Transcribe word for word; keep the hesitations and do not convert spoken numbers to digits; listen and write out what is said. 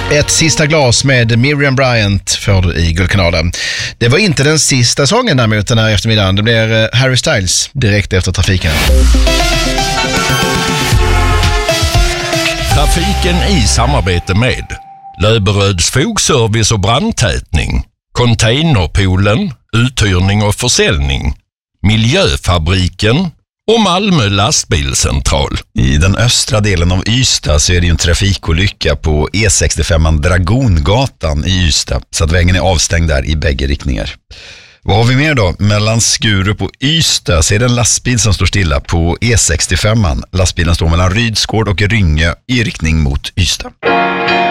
Ett sista glas med Miriam Bryant får du i Guldkanalen. Det var inte den sista sången däremot den här eftermiddagen. Det blir Harry Styles direkt efter trafiken. Trafiken i samarbete med Löberöds fogservice och brandtätning, Containerpoolen, uthyrning och försäljning, Miljöfabriken och Malmö lastbilscentral. I den östra delen av Ystad så är det ju en trafikolycka på E sextiofem Dragongatan i Ystad, så att vägen är avstängd där i bägge riktningar. Vad har vi mer då? Mellan Skurup och Ystad så är det en lastbil som står stilla på E sextiofem. Lastbilen står mellan Rydsgård och Rynge i riktning mot Ystad.